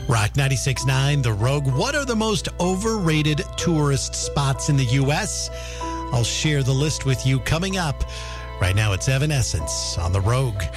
Rock 96.9, The Rogue. What are the most overrated tourist spots in the U.S.? I'll share the list with you coming up. Right now, it's Evanescence on The Rogue.